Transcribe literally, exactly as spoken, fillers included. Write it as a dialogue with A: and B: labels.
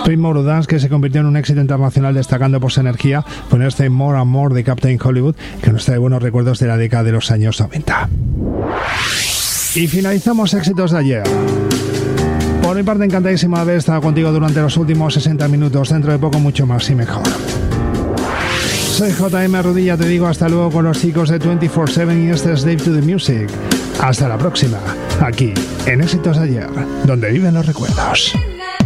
A: Rhythm Eurodance, que se convirtió en un éxito internacional destacando por su energía, con este More and More de Captain Hollywood, que nos trae buenos recuerdos de la década de los años noventa. Y finalizamos éxitos de ayer. Por mi parte, encantadísimo de haber estado contigo durante los últimos sesenta minutos. Dentro de poco, mucho más y mejor. Soy J M Rodilla, te digo hasta luego con los chicos de veinticuatro siete y este es Dave to the Music. Hasta la próxima, aquí en Éxitos de Ayer, donde viven los recuerdos.